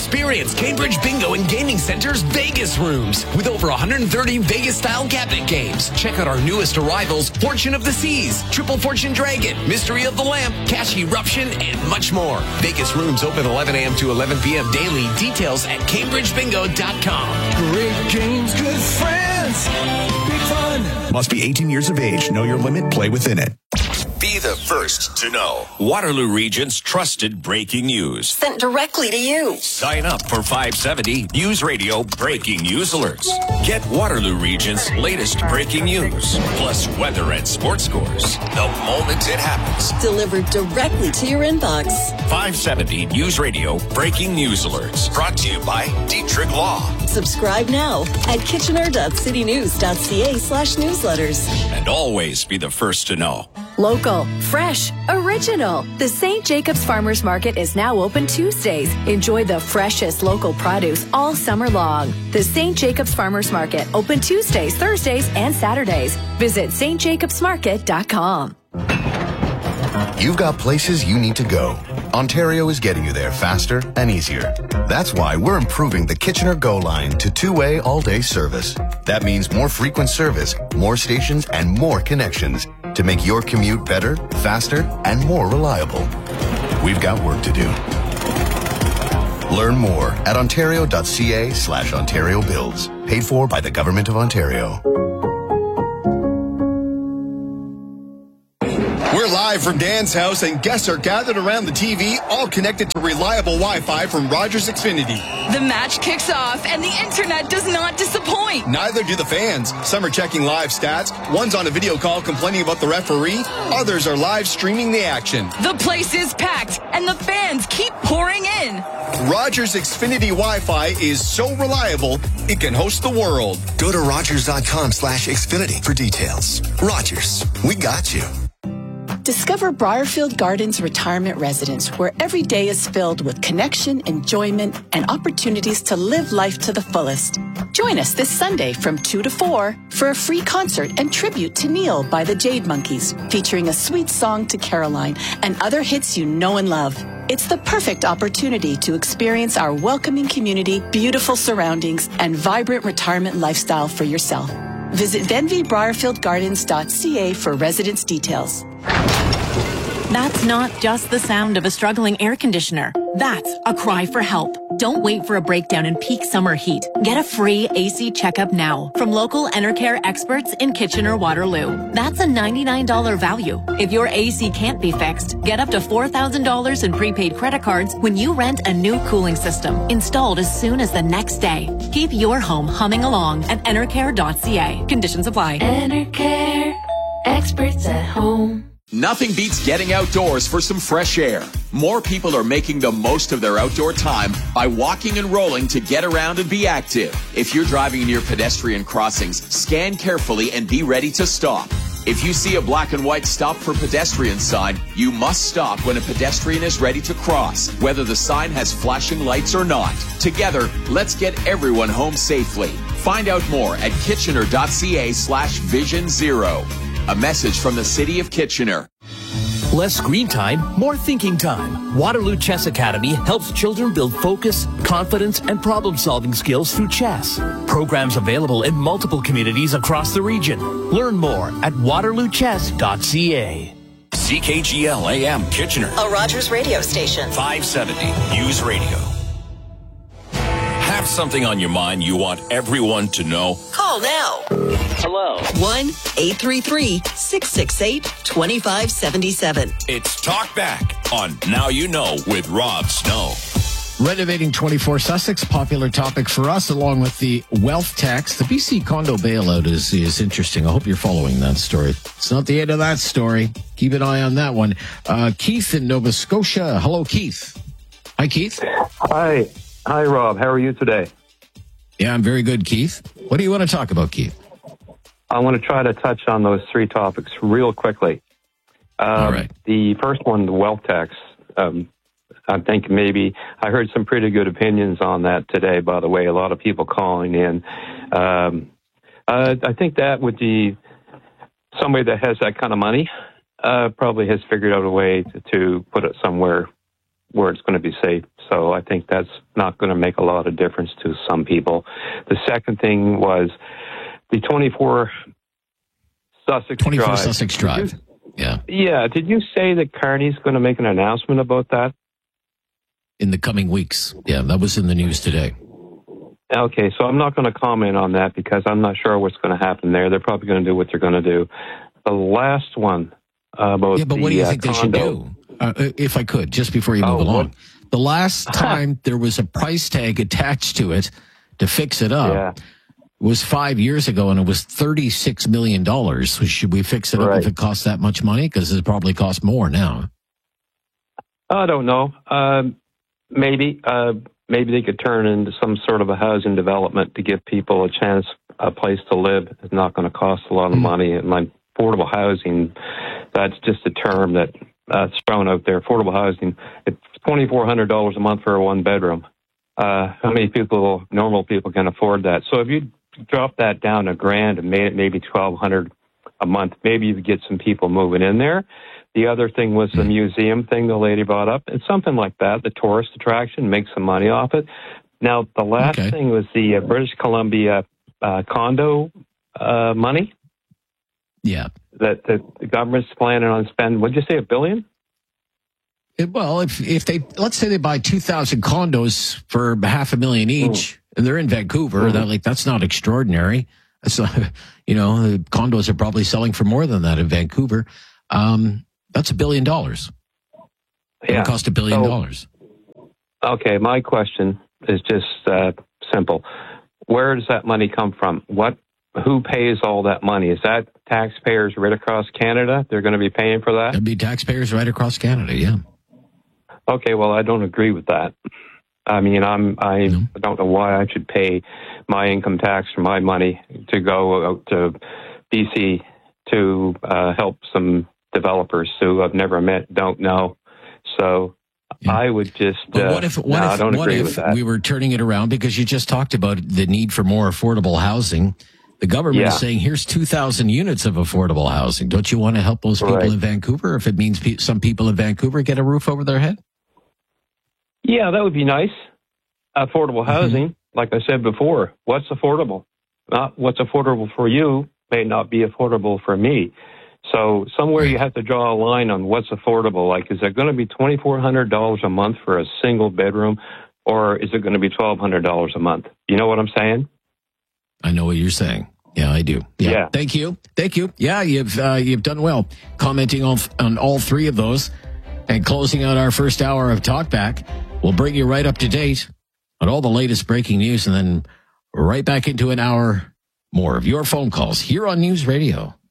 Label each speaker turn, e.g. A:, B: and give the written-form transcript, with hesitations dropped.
A: Experience Cambridge Bingo and Gaming Center's Vegas Rooms with over 130 Vegas-style cabinet games. Check out our newest arrivals, Fortune of the Seas, Triple Fortune Dragon, Mystery of the Lamp, Cash Eruption, and much more. Vegas Rooms open 11 a.m. to 11 p.m. daily. Details at CambridgeBingo.com.
B: Great games, good friends, big fun.
C: Must be 18 years of age. Know your limit. Play within it.
D: Be the first to know. Waterloo Region's trusted breaking news.
E: Sent directly to you.
D: Sign up for 570 News Radio Breaking News Alerts. Get Waterloo Region's latest breaking news, plus weather and sports scores, the moment it happens.
E: Delivered directly to your inbox.
D: 570 News Radio Breaking News Alerts. Brought to you by Dietrich Law.
E: Subscribe now at kitchener.citynews.ca/newsletters.
D: And always be the first to know.
F: Local, fresh, original. The St. Jacobs Farmers Market is now open Tuesdays. Enjoy the freshest local produce all summer long. The St. Jacobs Farmers Market, open Tuesdays, Thursdays, and Saturdays. Visit stjacobsmarket.com.
G: You've got places you need to go. Ontario is getting you there faster and easier. That's why we're improving the Kitchener Go line to two-way all-day service. That means more frequent service, more stations, and more connections to make your commute better, faster, and more reliable. We've got work to do. Learn more at ontario.ca/Ontario Builds. Paid for by the Government of Ontario.
H: We're live from Dan's house, and guests are gathered around the TV, all connected to reliable Wi-Fi from Rogers Xfinity.
I: The match kicks off, and the internet does not disappoint.
H: Neither do the fans. Some are checking live stats. One's on a video call complaining about the referee. Others are live streaming the action.
I: The place is packed, and the fans keep pouring in.
H: Rogers Xfinity Wi-Fi is so reliable, it can host the world.
J: Go to rogers.com/Xfinity for details. Rogers, we got you.
K: Discover Briarfield Gardens Retirement Residence, where every day is filled with connection, enjoyment, and opportunities to live life to the fullest. Join us this Sunday from 2 to 4 for a free concert and tribute to Neil by the Jade Monkeys, featuring a sweet song to Caroline and other hits you know and love. It's the perfect opportunity to experience our welcoming community, beautiful surroundings, and vibrant retirement lifestyle for yourself. Visit denvybriarfieldgardens.ca for residence details.
L: That's not just the sound of a struggling air conditioner. That's a cry for help. Don't wait for a breakdown in peak summer heat. Get a free AC checkup now from local Enercare experts in Kitchener-Waterloo. That's a $99 value. If your AC can't be fixed, get up to $4,000 in prepaid credit cards when you rent a new cooling system, installed as soon as the next day. Keep your home humming along at enercare.ca. Conditions apply.
M: Enercare, experts at home.
N: Nothing beats getting outdoors for some fresh air. More people are making the most of their outdoor time by walking and rolling to get around and be active. If you're driving near pedestrian crossings, scan carefully and be ready to stop. If you see a black and white stop for pedestrian sign, you must stop when a pedestrian is ready to cross, whether the sign has flashing lights or not. Together, let's get everyone home safely. Find out more at kitchener.ca/Vision Zero. A message from the City of Kitchener.
O: Less screen time, more thinking time. Waterloo Chess Academy helps children build focus, confidence, and problem-solving skills through chess. Programs available in multiple communities across the region. Learn more at waterloochess.ca.
D: CKGL AM Kitchener.
E: A Rogers radio station.
D: 570 News Radio. Have something on your mind you want everyone to know?
E: Call now.
D: Hello.
E: 1-833-668-2577.
D: It's Talk Back on Now You Know with Rob Snow.
P: Renovating 24 Sussex, popular topic for us, along with the wealth tax. The BC condo bailout is interesting. I hope you're following that story. It's not the end of that story. Keep an eye on that one. Keith in Nova Scotia. Hello, Keith. Hi, Keith.
Q: Hi. Hi, Rob. How are you today?
P: Yeah, I'm very good, Keith. What do you want to talk about, Keith?
Q: I want to try to touch on those three topics real quickly.
P: All right.
Q: The first one, the wealth tax. I think maybe I heard some pretty good opinions on that today, by the way, a lot of people calling in. I think that would be somebody that has that kind of money probably has figured out a way to put it somewhere where it's going to be safe. So I think that's not going to make a lot of difference to some people. The second thing was the 24 Sussex Drive.
P: Yeah.
Q: Yeah. Did you say that Carney's going to make an announcement about that?
P: In the coming weeks. Yeah, that was in the news today.
Q: Okay, so I'm not going to comment on that because I'm not sure what's going to happen there. They're probably going to do what they're going to do. The last one about
P: yeah, but what do you think they should do? If I could, just before you move along. The last time there was a price tag attached to it to fix it up was 5 years ago, and it was $36 million. So should we fix it up if it costs that much money? Because it probably costs more now.
Q: I don't know. Maybe they could turn into some sort of a housing development to give people a chance, a place to live. It's not going to cost a lot of money. And like affordable housing, that's just a term that's thrown out there. Affordable housing, it's $2,400 a month for a one bedroom. How many people, normal people, can afford that? So if you drop that down $1,000 and made it maybe $1,200 a month, maybe you could get some people moving in there. The other thing was the museum thing the lady brought up. It's something like that, the tourist attraction, make some money off it. Now, the last thing was the British Columbia condo money.
P: Yeah.
Q: That the government's planning on spending, what'd you say, $1 billion?
P: Well, if they, let's say they buy 2,000 condos for $500,000 each, and they're in Vancouver, that's not extraordinary. That's not, the condos are probably selling for more than that in Vancouver. That's $1 billion. It'll cost $1 billion.
Q: Okay, my question is just simple. Where does that money come from? Who pays all that money? Is that taxpayers right across Canada? They're going to be paying for that?
P: It'd be taxpayers right across Canada, yeah.
Q: Okay, well, I don't agree with that. I mean, I don't know why I should pay my income tax for my money to go out to BC to help some developers who I've never met, don't know. So I would just.
P: What if we were turning it around, because you just talked about the need for more affordable housing? The government is saying, here's 2,000 units of affordable housing. Don't you want to help those people in Vancouver if it means some people in Vancouver get a roof over their head?
Q: Yeah, that would be nice. Affordable housing, like I said before, what's affordable? Not what's affordable for you may not be affordable for me. So somewhere you have to draw a line on what's affordable. Like, is it going to be $2,400 a month for a single bedroom, or is it going to be $1,200 a month? You know what I'm saying?
P: I know what you're saying. Yeah, I do. Yeah. Thank you. Yeah, you've done well commenting on all three of those and closing out our first hour of Talkback. We'll bring you right up to date on all the latest breaking news, and then right back into an hour more of your phone calls here on News Radio.